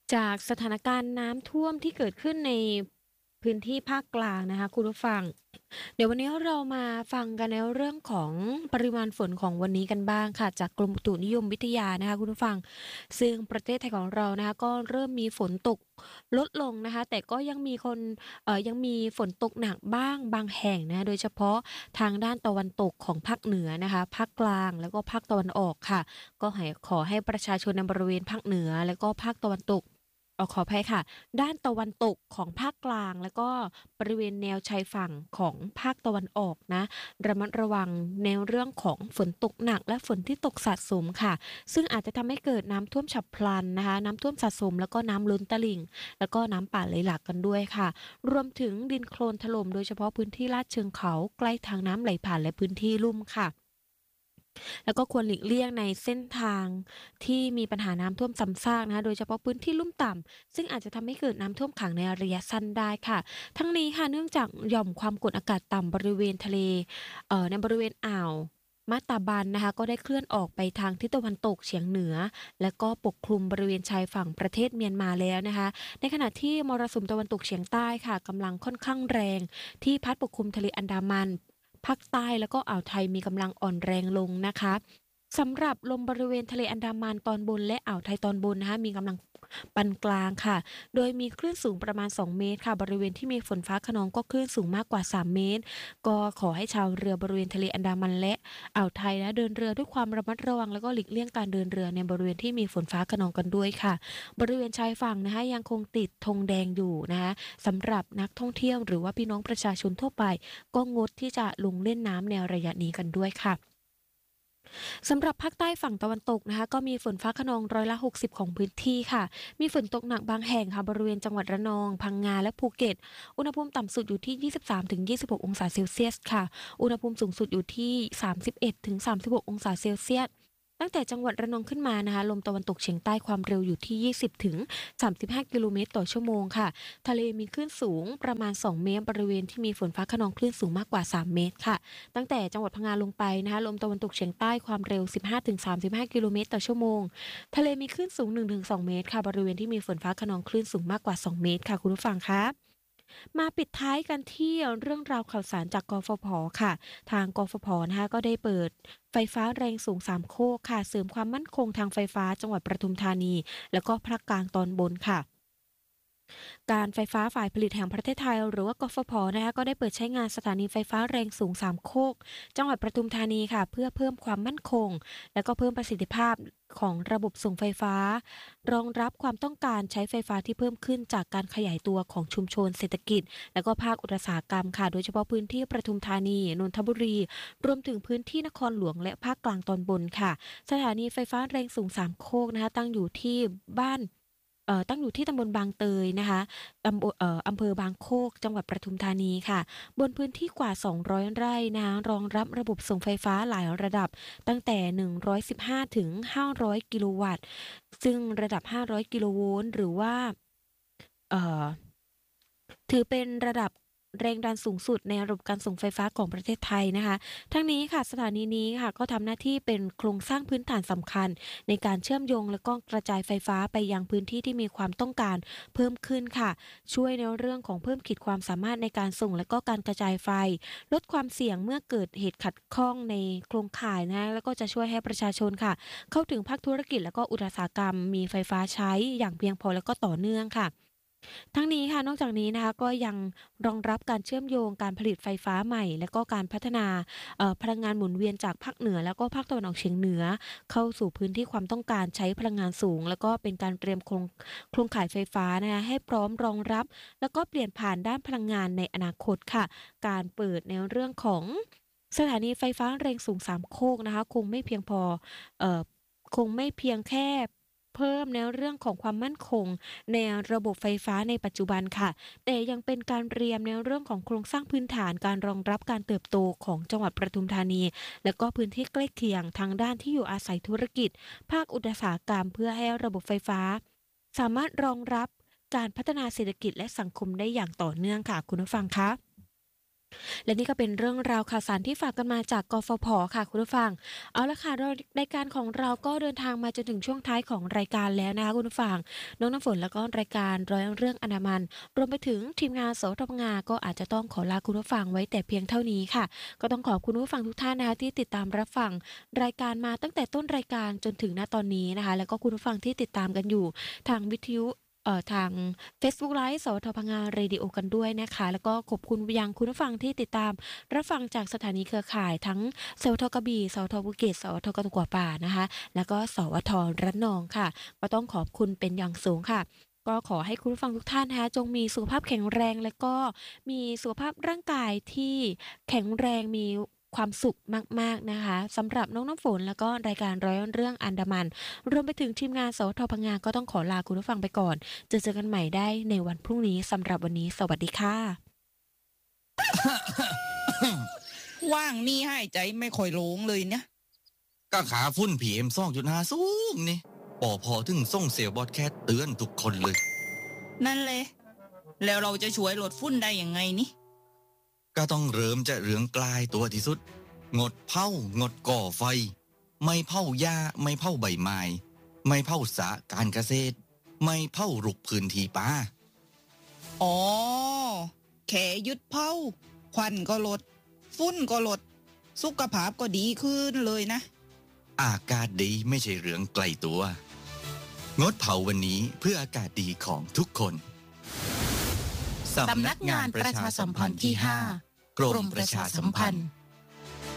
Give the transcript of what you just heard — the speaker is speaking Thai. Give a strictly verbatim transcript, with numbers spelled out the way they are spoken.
จากสถานการณ์น้ำท่วมที่เกิดขึ้นในพื้นที่ภาคกลางนะคะคุณผู้ฟังเดี๋ยววันนี้เรามาฟังกันในเรื่องของปริมาณฝนของวันนี้กันบ้างค่ะจากกรมอุตุนิยมวิทยานะคะคุณผู้ฟังซึ่งประเทศไทยของเรานะคะก็เริ่มมีฝนตกลดลงนะคะแต่ก็ยังมีคนเอ่อยังมีฝนตกหนักบ้างบางแห่งนะคะโดยเฉพาะทางด้านตะวันตกของภาคเหนือนะคะภาคกลางแล้วก็ภาคตะวันออกค่ะก็ให้ขอให้ประชาชนในบริเวณภาคเหนือแล้วก็ภาคตะวันตก เออขออภัยค่ะด้านตะวันตกของภาคกลางแล้วก็บริเวณแนวชายฝั่งของภาคตะวันออกนะระมัดระวังในเรื่องของฝนตกหนักและฝนที่ตกสะสมค่ะซึ่งอาจจะทำให้เกิดน้ำท่วมฉับพลันนะคะน้ำท่วมสะสมแล้วก็น้ำล้นตลิ่งแล้วก็น้ำป่าไหลหลากกันด้วยค่ะรวมถึงดินโคลนถล่มโดยเฉพาะพื้นที่ลาดเชิงเขาใกล้ทางน้ำไหลผ่านและพื้นที่ลุ่มค่ะ แล้วก็ควรหลีกเลี่ยงในเส้นทางที่มีปัญหาน้ำท่วมซ้ำซากนะคะโดยเฉพาะพื้นที่ลุ่มต่ำซึ่งอาจจะทำให้เกิดน้ำท่วมขังในระยะสั้นได้ค่ะทั้งนี้ค่ะเนื่องจากหย่อมความกดอากาศต่ำบริเวณทะเลเอ่อในบริเวณอ่าวมาตาบันนะคะก็ได้เคลื่อนออกไปทางทิศตะวันตกเฉียงเหนือและก็ปกคลุมบริเวณชายฝั่งประเทศเมียนมาแล้วนะคะในขณะที่มรสุมตะวันตกเฉียงใต้ค่ะกำลังค่อนข้างแรงที่พัดปกคลุมทะเลอันดามัน ภาคใต้แล้วก็อ่าวไทยมีกำลังอ่อนแรงลงนะคะสำหรับลมบริเวณทะเลอันดามันตอนบนและอ่าวไทยตอนบนนะคะมีกำลังปานกลางค่ะโดยมีคลื่นสูงประมาณสองเมตรค่ะบริเวณที่มีฝนฟ้าคะนองก็คลื่นสูงมากกว่าสามเมตรก็ขอให้ชาวเรือบริเวณทะเลอันดามันและอ่าวไทยนะเดินเรือด้วยความระมัดระวังแล้วก็หลีกเลี่ยงการเดินเรือในบริเวณที่มีฝนฟ้าคะนองกันด้วยค่ะบริเวณชายฝั่งนะคะยังคงติดธงแดงอยู่นะคะสำหรับนักท่องเที่ยวหรือว่าพี่น้องประชาชนทั่วไป ก็งดที่จะลงเล่นน้ำในระยะนี้กันด้วยค่ะสำหรับภาคใต้ฝั่งตะวันตกนะคะก็มีฝนฟ้าคะนองร้อยละหกสิบของพื้นที่ค่ะมีฝนตกหนักบางแห่งค่ะบริเวณจังหวัดระนองพังงาและภูเก็ตอุณหภูมิต่ำสุดอยู่ที่ยี่สิบสามถึงยี่สิบหกองศาเซลเซียสค่ะอุณหภูมิสูงสุดอยู่ที่สามสิบเอ็ดถึงสามสิบหกองศาเซลเซียสตั้งแต่จังหวัดระนองขึ้นมานะคะลมตะวันตกเฉียงใต้ความเร็วอยู่ที่ยี่สิบถึงสามสิบห้ากิโลเมตรต่อชั่วโมงค่ะทะเลมีคลื่นสูงประมาณสองเมตรบริเวณที่มีฝนฟ้าคะนองคลื่นสูงมากกว่าสามเมตรค่ะ ตั้งแต่จังหวัดพังงาลงไปนะคะลมตะวันตกเฉียงใต้ความเร็วสิบห้าถึงสามสิบห้ากิโลเมตรต่อชั่วโมงทะเลมีคลื่นสูงหนึ่งถึงสองเมตรค่ะบริเวณที่มีฝนฟ้าคะนองคลื่นสูงมากกว่าสองเมตรค่ะคุณผู้ฟังคะมาปิดท้ายกันที่เรื่องราวข่าวสารจากกฟผค่ะทางกฟผนะคะก็ได้เปิดไฟฟ้าแรงสูงสามโคกค่ะเสริมความมั่นคงทางไฟฟ้าจังหวัดปทุมธานีแล้วก็ภาคกลางตอนบนค่ะ การไฟฟ้าฝ่ายผลิตแห่งประเทศไทยหรือว่ากฟผนะคะก็ได้เปิดใช้งานสถานีไฟฟ้าแรงสูงสามโคกจังหวัดปทุมธานีค่ะเพื่อเพิ่มความมั่นคงและก็เพิ่มประสิทธิภาพของระบบส่งไฟฟ้ารองรับความต้องการใช้ไฟฟ้าที่เพิ่มขึ้นจากการขยายตัวของชุมชนเศรษฐกิจและก็ภาคอุตสาหกรรมค่ะโดยเฉพาะพื้นที่ปทุมธานีนนทบุรีรวมถึงพื้นที่นครหลวงและภาคกลางตอนบนค่ะสถานีไฟฟ้าแรงสูงสามโคกนะคะตั้งอยู่ที่บ้าน เอ่อตั้งอยู่ที่ตำบลบางเตยนะคะตำบลเอ่ออำเภอบางโคกจังหวัดปทุมธานีค่ะบนพื้นที่กว่าสองร้อยไร่นะคะรองรับระบบส่งไฟฟ้าหลายระดับตั้งแต่หนึ่งร้อยสิบห้าถึงห้าร้อยกิโลวัตต์ซึ่งระดับห้าร้อยกิโลโวลต์หรือว่าเอ่อ ถือเป็นระดับแรงดันสูงสุดในระบบการส่งไฟฟ้าของประเทศไทยนะคะทั้งนี้ค่ะสถานีนี้ค่ะก็ทำหน้าที่เป็นโครงสร้างพื้นฐานสำคัญในการเชื่อมโยงและก็กระจายไฟฟ้าไปยังพื้นที่ที่มีความต้องการเพิ่มขึ้นค่ะช่วยในเรื่องของเพิ่มขีดความสามารถในการส่งและก็การกระจายไฟลดความเสี่ยงเมื่อเกิดเหตุขัดข้องในโครงข่ายนะแล้วก็จะช่วยให้ประชาชนค่ะเข้าถึงภาคธุรกิจและก็อุตสาหกรรมมีไฟฟ้าใช้อย่างเพียงพอและก็ต่อเนื่องค่ะ ทั้งนี้ค่ะนอกจากนี้นะคะก็ยังรองรับการเชื่อมโยงการผลิตไฟฟ้าใหม่และก็การพัฒนาเอ่อพลังงานหมุนเวียนจากภาคเหนือแล้วก็ภาคตะวันออกเฉียงเหนือเข้าสู่พื้นที่ความต้องการใช้พลังงานสูงแล้วก็เป็นการเตรียมโครงโครงข่ายไฟฟ้านะคะให้พร้อมรองรับแล้วก็เปลี่ยนผ่านด้านพลังงานในอนาคตค่ะการเปิดในเรื่องของสถานีไฟฟ้าแรงสูงสามโคกนะคะคงไม่เพียงพอเอ่อคงไม่เพียงแค่เพิ่มในเรื่องของความมั่นคง ในระบบไฟฟ้าในปัจจุบันค่ะแต่ยังเป็นการเตรียมในเรื่องของโครงสร้างพื้นฐานการรองรับการเติบโตของจังหวัดปทุมธานีและก็พื้นที่ใกล้เคียงทางด้านที่อยู่อาศัยธุรกิจภาคอุตสาหกรรมเพื่อให้ระบบไฟฟ้าสามารถรองรับการพัฒนาเศรษฐกิจและสังคมได้อย่างต่อเนื่องค่ะคุณผู้ฟังคะและนี่ก็เป็นเรื่องราวข่าวสารที่ฝากกันมาจากกฟผค่ะคุณผู้ฟังเอาละค่ะเรารายการของเราก็เดินทางมาจนถึงช่วงท้ายของรายการแล้วนะคะคุณผู้ฟังน้องน้ำฝนแล้วก็รายการร้อยเรื่องอนามันรวมไปถึงทีมงานสวทบงก็อาจจะต้องขอลาคุณผู้ฟังไว้แต่เพียงเท่านี้ค่ะก็ต้องขอบคุณผู้ฟังทุกท่านนะคะที่ติดตามรับฟังรายการมาตั้งแต่ต้นรายการจนถึงณตอนนี้นะคะแล้วก็คุณผู้ฟังที่ติดตามกันอยู่ทางวิทยุ เอ่อทาง Facebook Live สวทพังงาเรดิโอกันด้วยนะคะแล้วก็ขอบคุณไปยังคุณผู้ฟังที่ติดตามรับฟังจากสถานีเครือข่ายทั้งสวทกระบี่สวทภูเก็ตสวทกตะกั่วป่านะคะแล้วก็สวทระนองค่ะก็ต้องขอบคุณเป็นอย่างสูงค่ะก็ขอให้คุณผู้ฟังทุกท่านนะคะจงมีสุขภาพแข็งแรงและก็มีสุขภาพร่างกายที่แข็งแรงมีความสุขมากๆนะคะสำหรับน้องน้ำฝนแล้วก็รายการร้อยเรื่องอันดามัน รวมไปถึงทีมงานสวทพังงาก็ต้องขอลาคุณผู้ฟังไปก่อนเจอเจอกันใหม่ได้ในวันพรุ่งนี้สำหรับวันนี้สวัสดีค่ะว่างนี่หายใจไม่ค่อยโล่งเลยเนี่ยก็ขาฝุ่น พี เอ็ม สองจุดห้า สูงนี่ปอพอถึงส่งเสียบอดแคสเตือนทุกคนเลยนั่นเลยแล้วเราจะช่วยลดฝุ่นได้ยังไงนี่ก็ต้องเริ่มจะเรื่องกลายตัวที่สุด งดเผางดก่อไฟ ไม่เผาหญ้าไม่เผาใบไม้ไม่เผาสาการเกษตร ไม่เผารุกพื้นที่ป่าอ๋อแค่หยุดเผาควันก็ลดฝุ่นก็ลดสุขภาพก็ดีขึ้นเลยนะอากาศดีไม่ใช่เรื่องไกลตัว งดเผาวันนี้เพื่ออากาศดีของทุกคนสำนักงานประชาสัมพันธ์ที่ห้ากรมประชาสัมพันธ์